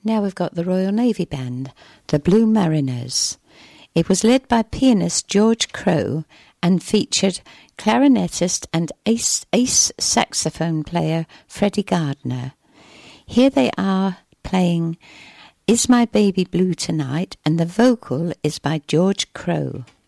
Now we've got the Royal Navy Band, the Blue Mariners. It was led by pianist George Crowe and featured clarinetist and ace saxophone player Freddie Gardner. Here they are playing Is My Baby Blue Tonight, and the vocal is by George Crowe.